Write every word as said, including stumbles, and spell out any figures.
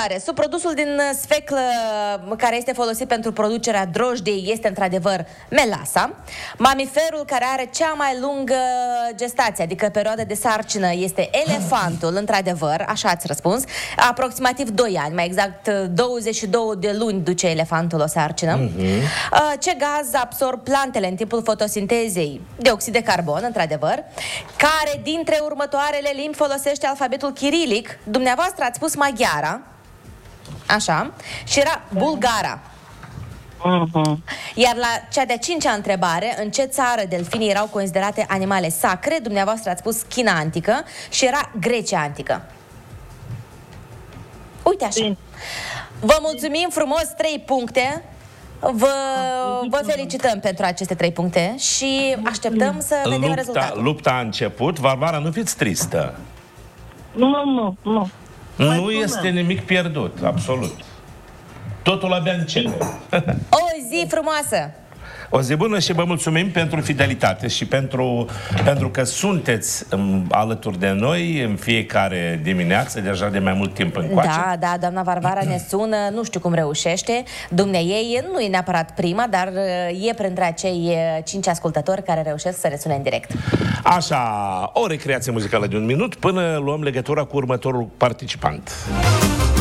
întrebare. Subprodusul din sfeclă care este folosit pentru producerea drojdei este într-adevăr melasa. Mamiferul care are cea mai lungă gestație, adică perioada de sarcină, este elefantul, într-adevăr, așa ați răspuns. Aproximativ doi ani, mai exact douăzeci și două de luni duce elefantul o sarcină. Mm-hmm. Ce gaz absorb plantele în timpul fotosintezei? Dioxid de carbon, într-adevăr. Care dintre următoarele limbi folosește alfabetul chirilic? Dumneavoastră ați spus maghiara, așa, și era bulgara. Uh-huh. Iar la cea de-a cincea întrebare, în ce țară delfinii erau considerate animale sacre? Dumneavoastră ați spus China antică și era Grecia antică. Uite așa. Bine. Vă mulțumim frumos, trei puncte. Vă, vă felicităm pentru aceste trei puncte și așteptăm să vedem lupta, rezultatul. Lupta a început. Varvara, nu fiți tristă. Nu, nu, nu. Nu este nimic pierdut, absolut. Totul abia începe. O zi frumoasă! O zi bună și vă mulțumim pentru fidelitate și pentru, pentru că sunteți um, alături de noi în fiecare dimineață, deja de mai mult timp încoace. Da, da, doamna Varvara ne sună, nu știu cum reușește. Dumneiei nu e neapărat prima, dar e printre acei cinci ascultători care reușesc să ne sune în direct. Așa, o recreație muzicală de un minut până luăm legătura cu următorul participant.